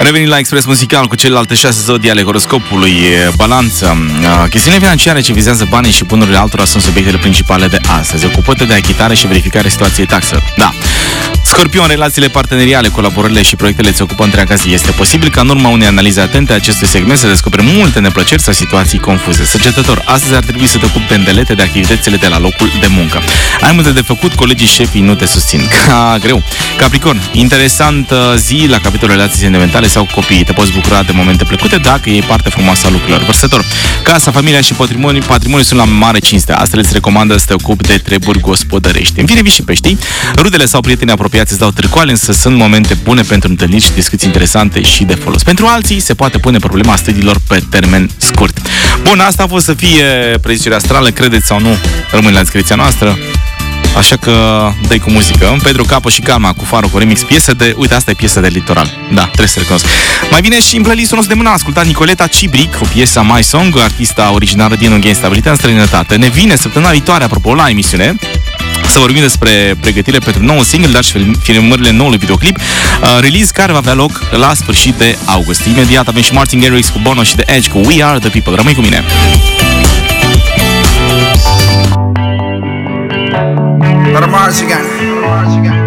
Revenim la Express Muzical cu celelalte 6 zodii ale horoscopului. Balanță. Chestiunile financiare ce vizează banii și bunurile altora sunt subiectele principale de astăzi. Ocupă-te de achitare și verificare situației taxelor. Da. Scorpion, relațiile parteneriale, colaborările și proiectele ți ocupă întreaga zi. Este posibil ca în urma unei analize atente a acestui segment să descoperi multe neplăceri sau situații confuze. Săgetător, astăzi ar trebui să te ocupi pe îndelete de activitățile de la locul de muncă. Ai multe de făcut, colegii șefii nu te susțin. Greu. Capricorn, interesant zi la capitolul relații sentimentale sau copiii. Te poți bucura de momente plăcute dacă iei parte frumoasă a lucrurilor. Vărsător, casa, familia și patrimoniul sunt la mare cinste. Astăzi îți recomandă să te ocupi de treburi gospodărești. În fine, vii și peștii. Rudele sau prietenii apropiați îți dau târcoale, însă sunt momente bune pentru întâlniri și discuții interesante și de folos. Pentru alții se poate pune problema studiilor pe termen scurt. Bun, asta a fost să fie prezicerea astrală, credeți sau nu, rămâne la descripția noastră. Așa că dă-i cu muzică. Pedro Capă și Calma cu Faro cu remix piesă de... Uite, asta e piesă de Litoral. Da, trebuie să recunosc. Mai vine și în playlistul nostru de mână. Ascultat Nicoleta Cibric cu piesa My Song, artista originară din Ungheni stabilită în străinătate. Ne vine săptămâna viitoare, apropo, la emisiune, să vorbim despre pregătire pentru nou single, dar și filmările noului videoclip, release care va avea loc la sfârșit de august. Imediat avem și Martin Garrix cu Bono și The Edge cu We Are The People. Rămâi cu mine! Para Mars again.